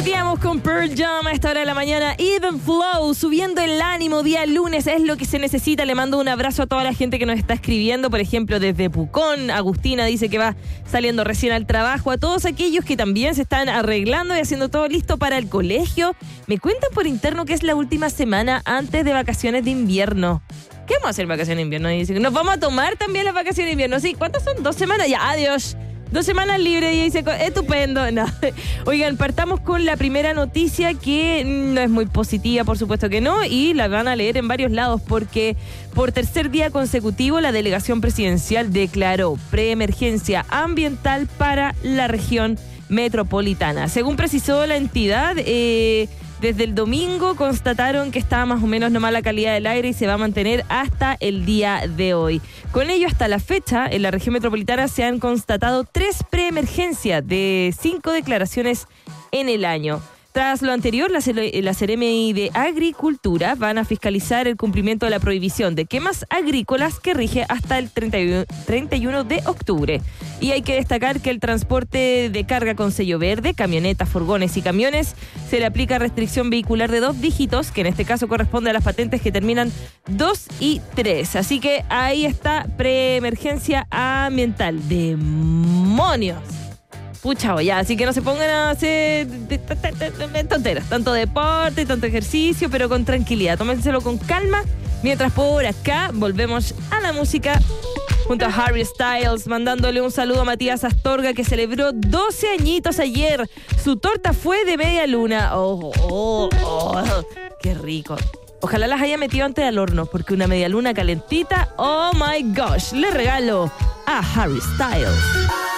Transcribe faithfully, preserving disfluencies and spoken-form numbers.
Partíamos con Pearl Jam a esta hora de la mañana. Even Flow, subiendo el ánimo día lunes, es lo que se necesita. Le mando un abrazo a toda la gente que nos está escribiendo, por ejemplo, desde Pucón. Agustina dice que va saliendo recién al trabajo. A todos aquellos que también se están arreglando y haciendo todo listo para el colegio. Me cuentan por interno que es la última semana antes de vacaciones de invierno. ¿Qué vamos a hacer vacaciones de invierno? Dice, nos vamos a tomar también las vacaciones de invierno. Sí, ¿cuántas son? ¿Dos semanas? Ya, adiós. Dos semanas libres y dice, estupendo. No. Oigan, partamos con la primera noticia que no es muy positiva, por supuesto que no, y la van a leer en varios lados porque por tercer día consecutivo la delegación presidencial declaró preemergencia ambiental para la región metropolitana. Según precisó la entidad, eh, desde el domingo constataron que estaba más o menos no mala calidad del aire y se va a mantener hasta el día de hoy. Con ello, hasta la fecha, en la región metropolitana se han constatado tres preemergencias de cinco declaraciones en el año. Tras lo anterior, la, la Seremi de Agricultura van a fiscalizar el cumplimiento de la prohibición de quemas agrícolas que rige hasta el treinta y uno de octubre. Y hay que destacar que el transporte de carga con sello verde, camionetas, furgones y camiones, se le aplica restricción vehicular de dos dígitos, que en este caso corresponde a las patentes que terminan dos y tres. Así que ahí está, preemergencia ambiental. ¡Demonios! Pucha, ya, así que no se pongan a hacer tonteras, tanto deporte, tanto ejercicio, pero con tranquilidad, tómenselo con calma, mientras por acá volvemos a la música junto a Harry Styles, mandándole un saludo a Matías Astorga, que celebró doce añitos ayer. Su torta fue de media luna. Oh, oh, oh, qué rico. Ojalá las haya metido antes al horno, porque una media luna calentita, oh my gosh, le regalo a Harry Styles.